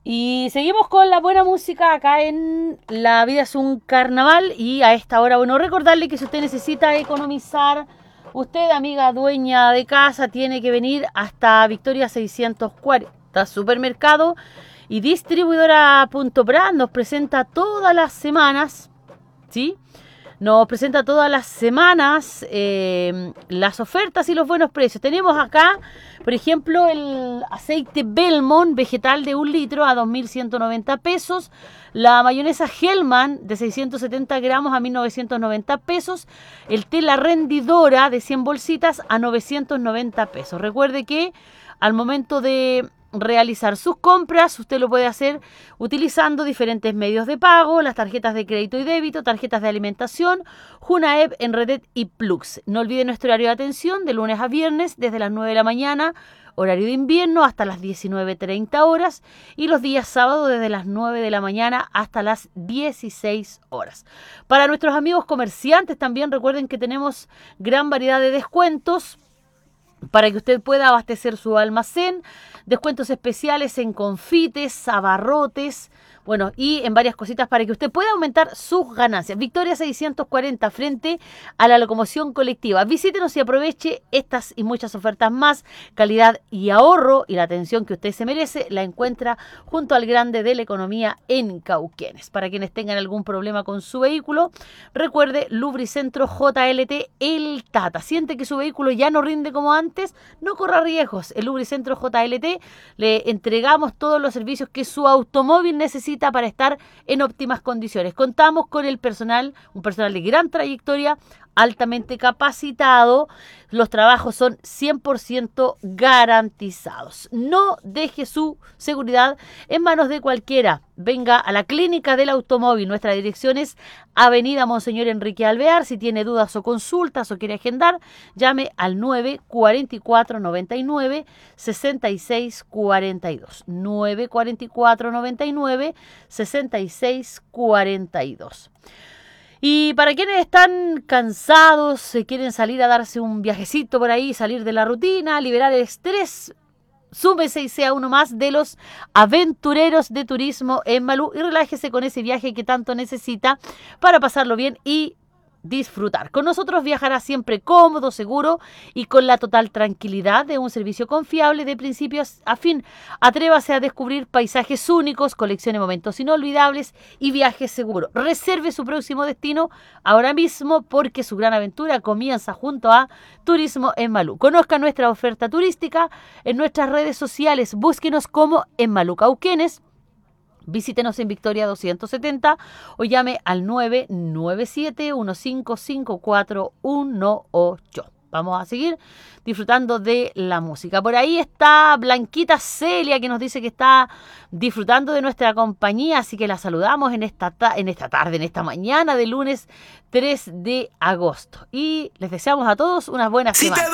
Y seguimos con la buena música acá en La Vida es un Carnaval. Y a esta hora, bueno, recordarle que si usted necesita economizar, usted, amiga dueña de casa, tiene que venir hasta Victoria 640, supermercado y distribuidora Punto Brand. Nos presenta todas las semanas, ¿sí? Nos presenta todas las semanas las ofertas y los buenos precios. Tenemos acá, por ejemplo, el aceite Belmont vegetal de 1 litro a 2.190 pesos. La mayonesa Hellman de 670 gramos a 1.990 pesos. El tela rendidora de 100 bolsitas a 990 pesos. Recuerde que al momento de realizar sus compras, usted lo puede hacer utilizando diferentes medios de pago, las tarjetas de crédito y débito, tarjetas de alimentación, Junaep, Enredet y Plux. No olvide nuestro horario de atención de lunes a viernes desde las 9 de la mañana, horario de invierno, hasta las 19:30 horas, y los días sábados desde las 9 de la mañana hasta las 16 horas. Para nuestros amigos comerciantes también recuerden que tenemos gran variedad de descuentos para que usted pueda abastecer su almacén, descuentos especiales en confites, abarrotes, bueno, y en varias cositas para que usted pueda aumentar sus ganancias. Victoria 640 frente a la locomoción colectiva. Visítenos y aproveche estas y muchas ofertas más. Calidad y ahorro y la atención que usted se merece la encuentra junto al grande de la economía en Cauquenes. Para quienes tengan algún problema con su vehículo, recuerde Lubricentro JLT El Tata. Siente que su vehículo ya no rinde como antes, no corra riesgos. El Lubricentro JLT le entregamos todos los servicios que su automóvil necesita para estar en óptimas condiciones. Contamos con un personal de gran trayectoria, altamente capacitado. Los trabajos son 100% garantizados. No deje su seguridad en manos de cualquiera. Venga a la Clínica del Automóvil. Nuestra dirección es Avenida Monseñor Enrique Alvear. Si tiene dudas o consultas o quiere agendar, llame al 944-99 6642. 944-99 6642. Y para quienes están cansados, se quieren salir a darse un viajecito por ahí, salir de la rutina, liberar el estrés, súmese y sea uno más de los aventureros de turismo en Malú y relájese con ese viaje que tanto necesita para pasarlo bien y disfrutar. Con nosotros viajará siempre cómodo, seguro y con la total tranquilidad de un servicio confiable de principio a fin. Atrévase a descubrir paisajes únicos, coleccione momentos inolvidables y viaje seguro. Reserve su próximo destino ahora mismo porque su gran aventura comienza junto a Turismo en Malú. Conozca nuestra oferta turística en nuestras redes sociales. Búsquenos como en Malú Cauquenes. Visítenos en Victoria 270 o llame al 997-155418. Vamos a seguir disfrutando de la música. Por ahí está Blanquita Celia que nos dice que está disfrutando de nuestra compañía, así que la saludamos en esta mañana de lunes 3 de agosto. Y les deseamos a todos unas buenas semanas.